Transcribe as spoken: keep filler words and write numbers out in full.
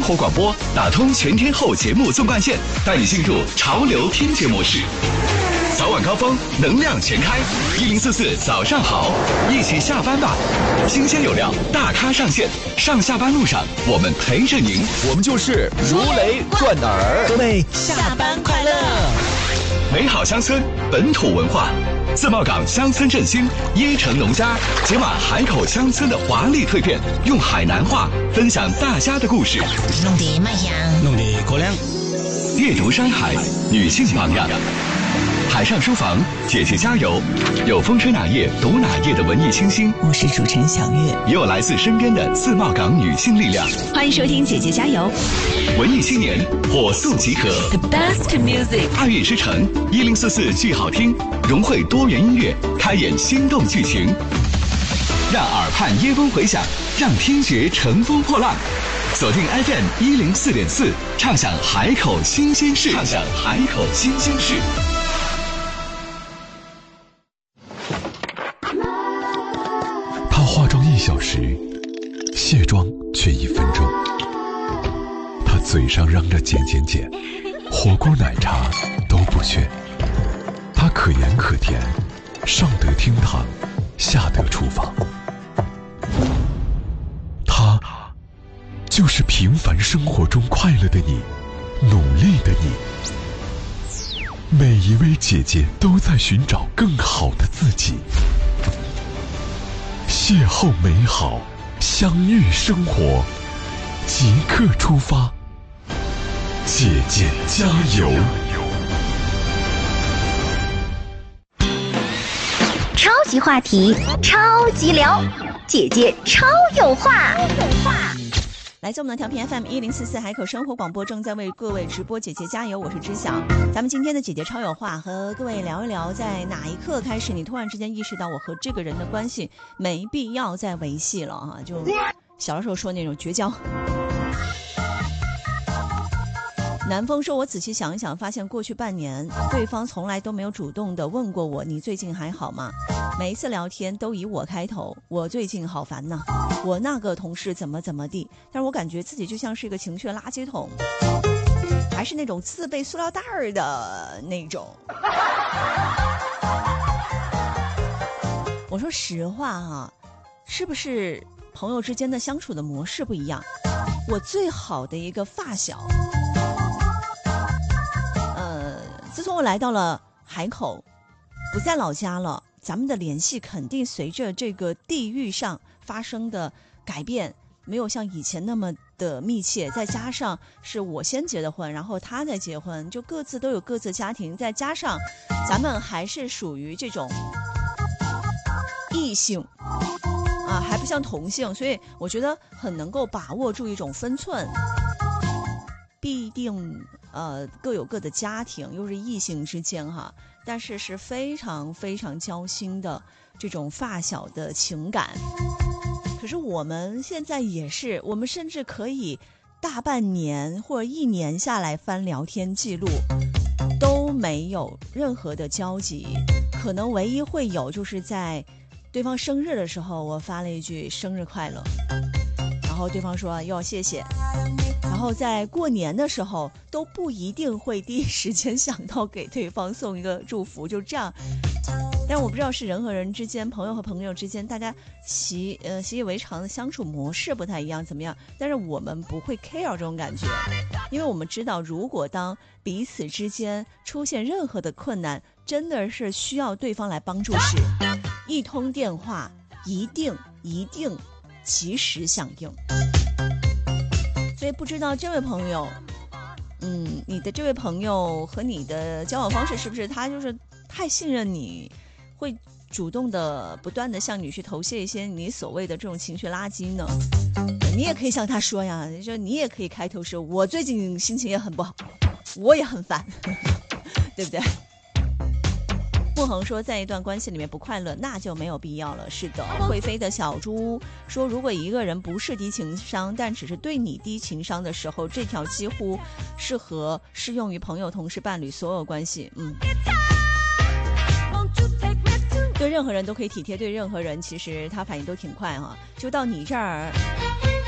活广播打通全天候节目纵贯线，带你进入潮流听觉模式。早晚高峰，能量全开，一零四四早上好，一起下班吧。新鲜有料，大咖上线，上下班路上我们陪着您， 我们就是如雷贯耳。 各位下班快乐！ 美好乡村，本土文化。自贸港乡村振兴，椰城农家解码海口乡村的华丽蜕变，用海南话分享大家的故事。 弄得麦香， 弄得高粱。 阅读山海，女性榜样。海上书房，姐姐加油！有风吹哪页读哪页的文艺清新， 我是主持人小月， 也有来自身边的自贸港女性力量。 欢迎收听姐姐加油！ 文艺青年火速集合 ，The best music， 爱乐之城一零四四剧好听，融汇多元音乐，开演心动剧情，让耳畔耶风回响，让听觉乘风破浪。锁定 F M 一零四点四，畅享海口新鲜事，畅享海口新鲜事。 她化妆一小时，卸妆却一分钟。她嘴上嚷着减减减，火锅奶茶都不缺。她可盐可甜，上得厅堂，下得厨房。她就是平凡生活中快乐的你，努力的你。每一位姐姐都在寻找更好的自己。邂逅美好，相遇生活，即刻出发。姐姐加油！ 超级话题，超级聊，姐姐超有话。 来自我们的调频 F M 一零四四海口生活广播，正在为各位直播姐姐加油，我是知晓。咱们今天的姐姐超有话，和各位聊一聊，在哪一刻开始你突然之间意识到我和这个人的关系没必要再维系了啊？就小的时候说那种绝交。南风说，我仔细想一想，发现过去半年对方从来都没有主动的问过我，你最近还好吗？每一次聊天都以我开头，我最近好烦呐，我那个同事怎么怎么地，但是我感觉自己就像是一个情绪垃圾桶，还是那种自备塑料袋的那种。我说实话啊，是不是朋友之间的相处的模式不一样？我最好的一个发小，呃，自从我来到了海口，不在老家了，咱们的联系肯定随着这个地域上发生的改变，没有像以前那么的密切。再加上是我先结的婚，然后他再结婚，就各自都有各自家庭，再加上咱们还是属于这种异性啊，还不像同性，所以我觉得很能够把握住一种分寸。必定呃各有各的家庭，又是异性之间哈，但是是非常非常交心的这种发小的情感。可是我们现在也是，我们甚至可以大半年或者一年下来翻聊天记录，都没有任何的交集。可能唯一会有就是在对方生日的时候，我发了一句生日快乐，然后对方说哟谢谢。然后在过年的时候都不一定会第一时间想到给对方送一个祝福，就这样。但我不知道是人和人之间，朋友和朋友之间，大家习呃习以为常的相处模式不太一样，怎么样？但是我们不会 care 这种感觉，因为我们知道，如果当彼此之间出现任何的困难，真的是需要对方来帮助时，一通电话一定一定及时响应。所以不知道这位朋友，嗯，你的这位朋友和你的交往方式是不是他就是太信任你，会主动的不断的向你去投泻一些你所谓的这种情绪垃圾呢？你也可以向他说呀，就你也可以开头说，我最近心情也很不好，我也很烦，对不对？不恒说，在一段关系里面不快乐，那就没有必要了。是的，会飞的小猪说，如果一个人不是低情商，但只是对你低情商的时候，这条几乎适合适用于朋友、同事、伴侣所有关系。嗯，对任何人都可以体贴，对任何人其实他反应都挺快哈。就到你这儿